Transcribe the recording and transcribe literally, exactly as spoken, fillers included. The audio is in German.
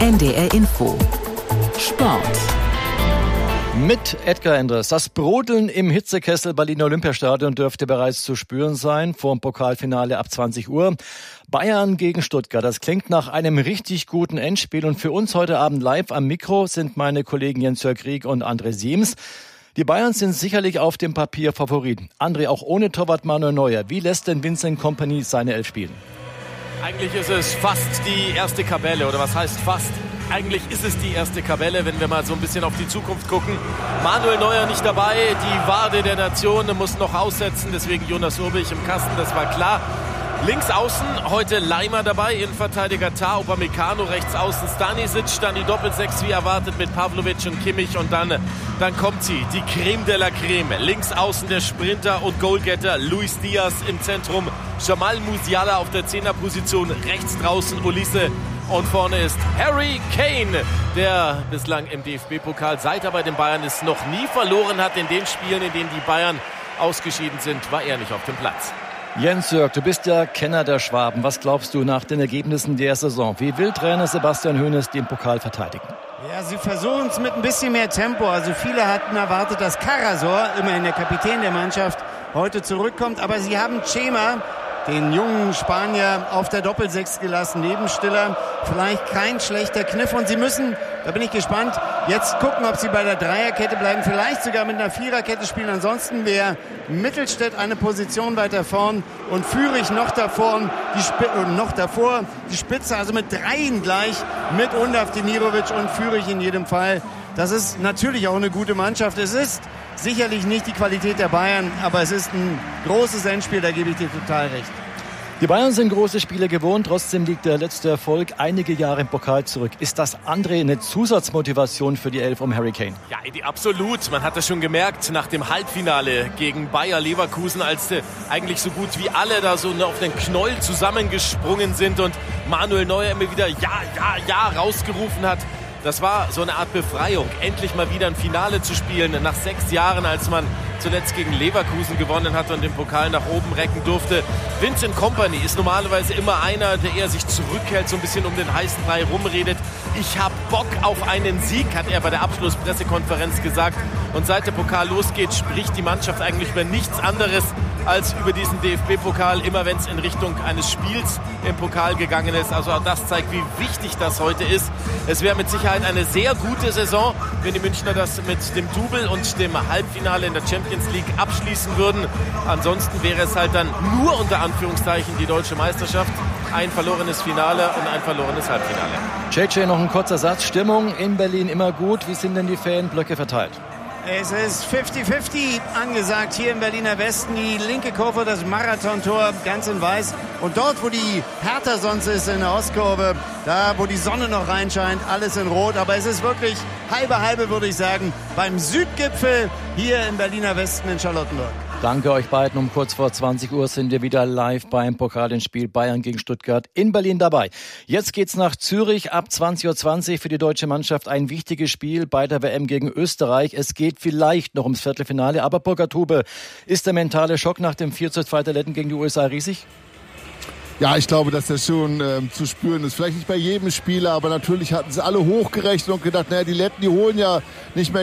N D R Info Sport. Mit Edgar Endres. Das Brodeln im Hitzekessel Berliner Olympiastadion dürfte bereits zu spüren sein vor dem Pokalfinale ab zwanzig Uhr. Bayern gegen Stuttgart. Das klingt nach einem richtig guten Endspiel. Und für uns heute Abend live am Mikro sind meine Kollegen Jens-Jörg Rieck und André Siems. Die Bayern sind sicherlich auf dem Papier Favoriten. André, auch ohne Torwart Manuel Neuer. Wie lässt denn Vincent Kompany seine Elf spielen? Eigentlich ist es fast die erste Kapelle. Oder was heißt fast? Eigentlich ist es die erste Kapelle, wenn wir mal so ein bisschen auf die Zukunft gucken. Manuel Neuer nicht dabei, die Wade der Nation muss noch aussetzen, deswegen Jonas Urbich im Kasten, das war klar. Links außen heute Leimer dabei, Innenverteidiger Tah, Upamecano, rechts außen Stanisic, dann die Doppelsechs wie erwartet mit Pavlovic und Kimmich und dann, dann kommt sie, die Creme de la Creme. Links außen der Sprinter und Goalgetter Luis Diaz im Zentrum, Jamal Musiala auf der Zehnerposition, rechts draußen Ulisse. Und vorne ist Harry Kane, der bislang im D F B-Pokal, seit er bei den Bayern ist, noch nie verloren hat. In den Spielen, in denen die Bayern ausgeschieden sind, war er nicht auf dem Platz. Jens-Jörg, du bist ja Kenner der Schwaben. Was glaubst du nach den Ergebnissen der Saison? Wie will Trainer Sebastian Hoeneß den Pokal verteidigen? Ja, sie versuchen es mit ein bisschen mehr Tempo. Also viele hatten erwartet, dass Karasor, immerhin der Kapitän der Mannschaft, heute zurückkommt. Aber sie haben Cema, den jungen Spanier, auf der Doppelsechs gelassen, neben Stiller. Vielleicht kein schlechter Kniff. Und sie müssen, da bin ich gespannt, jetzt gucken, ob sie bei der Dreierkette bleiben. Vielleicht sogar mit einer Viererkette spielen. Ansonsten wäre Mittelstädt eine Position weiter vorn und Führig noch davor, die Sp- und noch davor die Spitze. Also mit dreien gleich, mit Undaf, Demirovic und Führig in jedem Fall. Das ist natürlich auch eine gute Mannschaft. Es ist sicherlich nicht die Qualität der Bayern, aber es ist ein großes Endspiel, da gebe ich dir total recht. Die Bayern sind große Spiele gewohnt, trotzdem liegt der letzte Erfolg einige Jahre im Pokal zurück. Ist das, André, eine Zusatzmotivation für die Elf um Harry Kane? Ja, absolut. Man hat das schon gemerkt nach dem Halbfinale gegen Bayer Leverkusen, als äh, eigentlich so gut wie alle da so auf den Knäuel zusammengesprungen sind und Manuel Neuer immer wieder Ja, ja, ja rausgerufen hat. Das war so eine Art Befreiung, endlich mal wieder ein Finale zu spielen, nach sechs Jahren, als man zuletzt gegen Leverkusen gewonnen hat und den Pokal nach oben recken durfte. Vincent Kompany ist normalerweise immer einer, der eher sich zurückhält, so ein bisschen um den heißen Brei rumredet. Ich hab Bock auf einen Sieg, hat er bei der Abschlusspressekonferenz gesagt. Und seit der Pokal losgeht, spricht die Mannschaft eigentlich über nichts anderes als über diesen D F B-Pokal, immer wenn es in Richtung eines Spiels im Pokal gegangen ist. Also auch das zeigt, wie wichtig das heute ist. Es wäre mit Sicherheit eine sehr gute Saison, wenn die Münchner das mit dem Double und dem Halbfinale in der Champions League abschließen würden. Ansonsten wäre es halt dann nur unter Anführungszeichen die deutsche Meisterschaft. Ein verlorenes Finale und ein verlorenes Halbfinale. J J, noch ein kurzer Satz. Stimmung in Berlin immer gut. Wie sind denn die Fanblöcke verteilt? Es ist fünfzig fünfzig angesagt hier im Berliner Westen. Die linke Kurve, das Marathontor, ganz in weiß. Und dort, wo die Hertha sonst ist, in der Ostkurve, da, wo die Sonne noch reinscheint, alles in Rot. Aber es ist wirklich halbe, halbe, würde ich sagen, beim Südgipfel hier im Berliner Westen in Charlottenburg. Danke euch beiden. Um kurz vor zwanzig Uhr sind wir wieder live beim Pokalenspiel Bayern gegen Stuttgart in Berlin dabei. Jetzt geht's nach Zürich ab zwanzig Uhr zwanzig für die deutsche Mannschaft. Ein wichtiges Spiel bei der W M gegen Österreich. Es geht vielleicht noch ums Viertelfinale. Aber Burkhard Hube, ist der mentale Schock nach dem vier zu zwei der Letten gegen die U S A riesig? Ja, ich glaube, dass das schon ähm, zu spüren ist. Vielleicht nicht bei jedem Spieler, aber natürlich hatten sie alle hochgerechnet und gedacht, naja, die Letten, die holen ja nicht mehr